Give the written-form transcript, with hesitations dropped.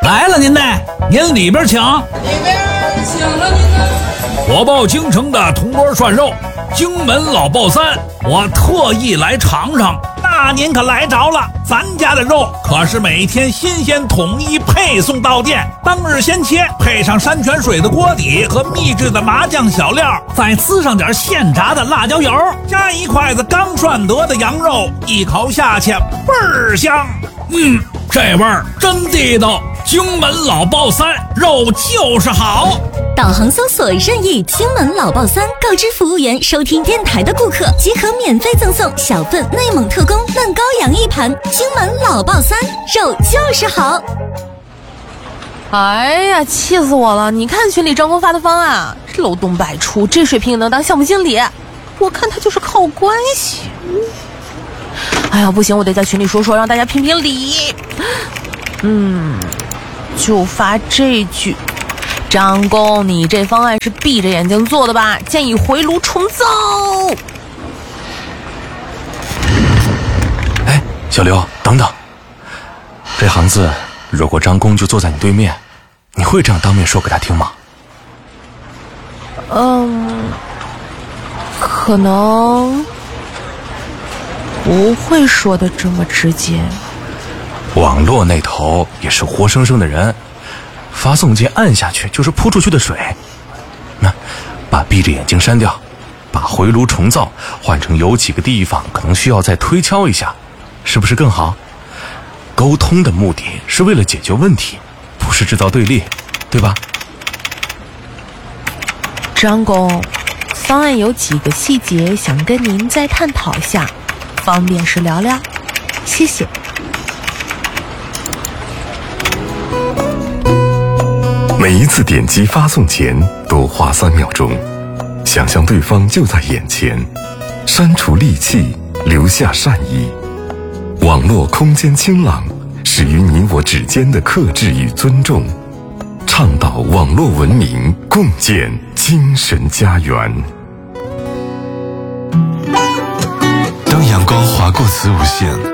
来了，您里边请。 里边请了您呢。 我报京城的铜锅涮肉，荆门老爆三，我特意来尝尝。那您可来着了，咱家的肉可是每天新鲜统一配送到店，当日先切，配上山泉水的锅底和秘制的麻酱小料，再滋上点现炸的辣椒油，加一筷子刚涮得的羊肉，一口下去倍儿香。这味儿真地道，荆门老爆三，肉就是好。 导航搜索任意荆门老爆三，告知服务员收听电台的顾客即可免费赠送小份内蒙特供嫩羔羊一盘。荆门老爆三，肉就是好。 哎呀，气死我了！你看群里张工发的方案，漏洞百出，这水平也能当项目经理？我看他就是靠关系。哎呀，不行，我得在群里说，让大家评评理。就发这句：张工，你这方案是闭着眼睛做的吧？建议回炉重造。 哎，小刘，等等，这行字如果张工就坐在你对面，你会这样当面说给他听吗？ 可能不会说的这么直接。 网络那头也是活生生的人，发送键按下去就是扑出去的水。那把闭着眼睛删掉，把回炉重造换成有几个地方可能需要再推敲一下，是不是更好？沟通的目的是为了解决问题，不是制造对立，对吧？ 张工，方案有几个细节想跟您再探讨一下，方便时聊聊，谢谢。 每一次点击发送前多花3秒钟，想象对方就在眼前，删除戾气，留下善意。网络空间清朗，始于你我之间的克制与尊重，倡导网络文明，共建精神家园。 当阳光划过子午线，